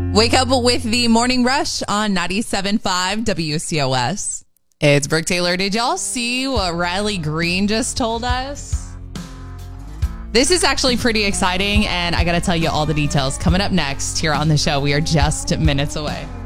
Wake up with the Morning Rush on 97.5 WCOS. It's Brooke Taylor. Did y'all see what Riley Green just told us? This is actually pretty exciting, and I got to tell you all the details coming up next here on the show. We are just minutes away.